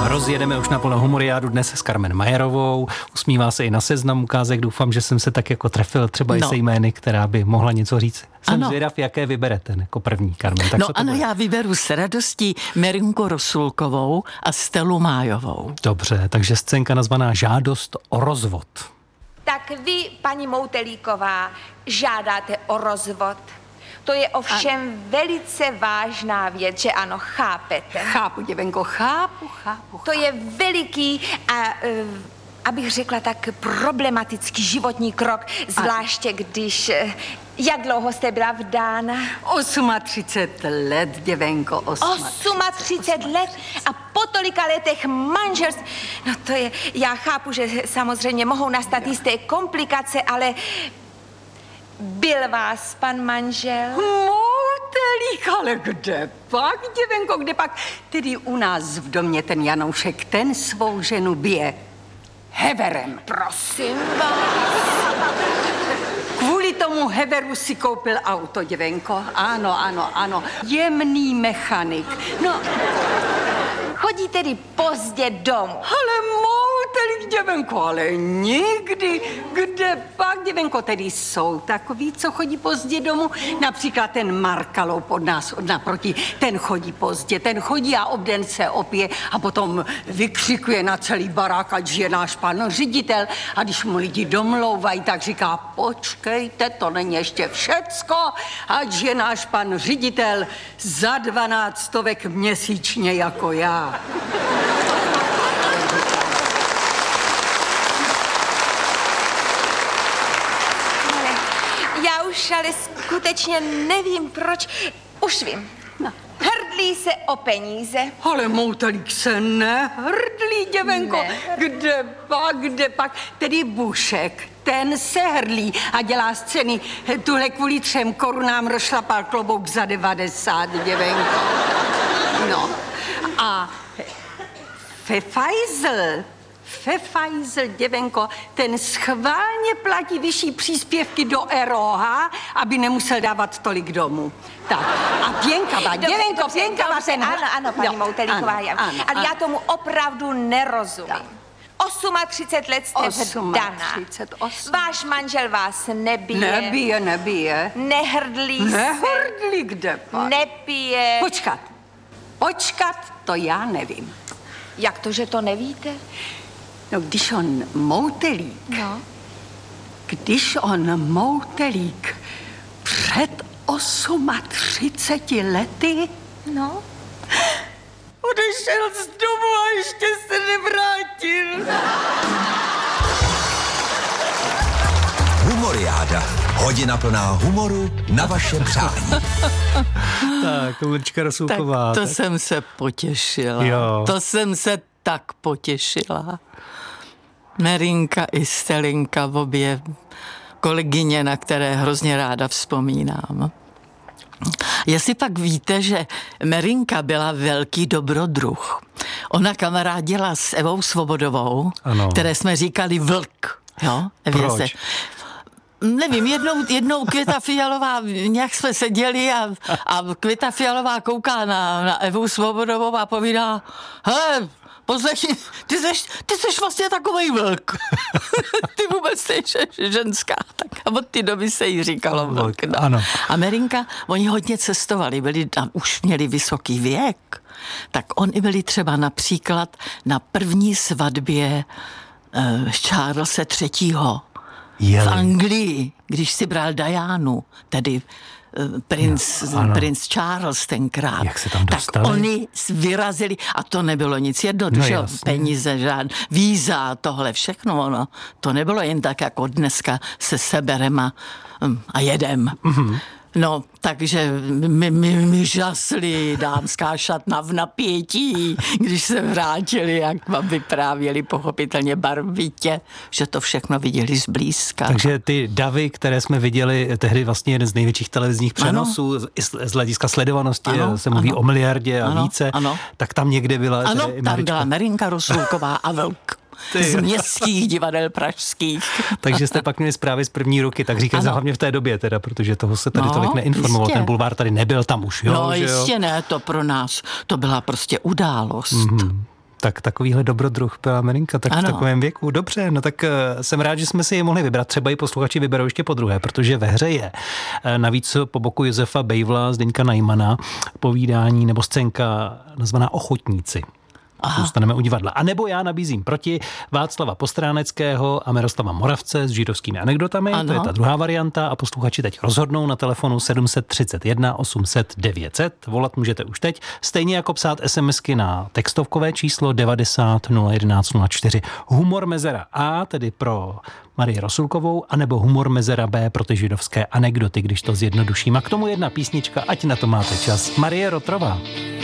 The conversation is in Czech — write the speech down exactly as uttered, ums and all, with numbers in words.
Rozjedeme už na plnou humoriádu dnes s Carmen Majerovou. Usmívá se i na seznam ukázek. Doufám, že jsem se tak jako trefil třeba no. i se jmény, která by mohla něco říct. Jsem ano. zvědav, jaké vyberete jako první, Carmen. Tak no ano, bude? Já vyberu s radostí Merinku Rosulkovou a Stelu Májovou. Dobře, takže scénka nazvaná Žádost o rozvod. Tak vy, paní Moutelíková, žádáte o rozvod. To je ovšem ano. velice vážná věc, že ano, chápete? Chápu, děvenko, chápu, chápu. To je veliký a, uh, abych řekla tak, problematický životní krok, zvláště když... Uh, jak dlouho jste byla vdána? třicet osm let, děvenko, třicet osm let a po tolika letech manželství. No to je, já chápu, že samozřejmě mohou nastat jisté komplikace, ale... Byl vás pan manžel? Moutelík, ale kde pak, děvenko, kde pak? Tedy u nás v domě ten Janoušek, ten svou ženu bije heverem. Prosím vás. Kvůli tomu heveru si koupil auto, děvenko. Ano, ano, ano. Jemný mechanik. No. Chodí tedy pozdě domů. Ale moutelík, děvenko, ale nikdy. Kde pak, děvenko, tedy jsou takový, co chodí pozdě domů? Například ten Markalou pod nás od naproti, ten chodí pozdě, ten chodí a obden se opije a potom vykřikuje na celý barák, ať je náš pan ředitel, a když mu lidi domlouvají, tak říká, počkejte, to není ještě všecko, ať je náš pan ředitel za dvanáct stovek měsíčně jako já. Já už ale skutečně nevím, proč. Už vím. No. Hrdlí se o peníze. Ale moutelík se nehrdlí, děvenko. Ne. Kde pak, kde pak? Tedy Bušek, ten se hrdlí a dělá scény. Tuhle kvůli třem korunám rozšlapal klobouk za devadesát, děvenko. No. A Pfeiffer, Pfeiffer, děvenko, ten schválně platí vyšší příspěvky do R O H, aby nemusel dávat tolik domů. Tak, a Pěnkava, děvenko, Pěnkava ten... Ano, ano, paní no, Moutelíková, ano, ano, ale ano. Já tomu opravdu nerozumím. třicet osm let jste vdaná. Váš manžel vás nebije. Nebije, nebije. Nehrdlí se. Nehrdlí, kde pak? Nepije. Počkat, počkat, to já nevím. Jak to, že to nevíte? No, když on moutelík, no. když on moutelík před třiceti osmi lety, no, odešel z domu a ještě se nevrátil. Humoriáda. Hodina plná humoru na vaše přání. Tak, Mirčka Rosulková. Tak to tak. jsem se potěšila. Jo. To jsem se tak potěšila. Merinka i Stelinka, obě kolegyně, na které hrozně ráda vzpomínám. Jestli pak víte, že Merinka byla velký dobrodruh. Ona kamarádila s Evou Svobodovou, ano. které jsme říkali vlk. Jo? Proč? Nevím, jednou, jednou Květa Fialová, nějak jsme seděli a, a Květa Fialová kouká na, na Evu Svobodovou a povídá, hele, poslechni, ty seš, ty seš vlastně takovej vlk. Ty vůbec nejsi ženská. Tak a od té doby se jí říkalo vlk. No. Ano. A Merinka, oni hodně cestovali, byli, a už měli vysoký věk, tak oni byli třeba například na první svatbě uh, Charlese třetího. Jeli. V Anglii, když si bral Dianu, tedy uh, princ, no, princ Charles tenkrát, jak se tam dostali? tak oni vyrazili, a to nebylo nic jednoduššího, no, peníze, žádné, víza, tohle všechno, ono, to nebylo jen tak, jako dneska se seberem a, a jedem. Mm-hmm. No, takže my, my, my žasli dámská šatna v napětí, když se vrátili, jak vám vyprávěli pochopitelně barvitě, že to všechno viděli zblízka. Takže ty davy, které jsme viděli tehdy vlastně jeden z největších televizních přenosů, ano. z hlediska sledovanosti, ano, se mluví ano. o miliardě a ano, více, ano. tak tam někde byla... Ano, tam byla Merinka Rosulková a vlk. Z městských divadel pražských. Takže jste pak měli zprávy z první ruky, tak říkají hlavně v té době teda, protože toho se tady no, tolik neinformoval. Ten bulvár tady nebyl tam už, jo? No že jistě jo? ne, to pro nás, to byla prostě událost. Mm-hmm. tak takovýhle dobrodruh byla Marinka, tak ano. v takovém věku. Dobře, no tak jsem rád, že jsme si ji mohli vybrat. Třeba i posluchači vyberou ještě po druhé, protože ve hře je navíc po boku Josefa Bejvla, Zdeňka Najmana, povídání nebo scénka nazvaná Ochotníci. Aha. Zůstaneme u divadla. A nebo já nabízím proti Václava Postráneckého a Miroslava Moravce s židovskými anekdotami. Ano. To je ta druhá varianta a posluchači teď rozhodnou na telefonu sedm set třicet jedna osm set devět set. Volat můžete už teď. Stejně jako psát SMSky na textovkové číslo devadesát nula jedenáct nula čtyři. Humor mezera A, tedy pro Marii Rosulkovou, anebo humor mezera B pro ty židovské anekdoty, když to zjednoduším. A k tomu jedna písnička, ať na to máte čas. Marie Rotrová.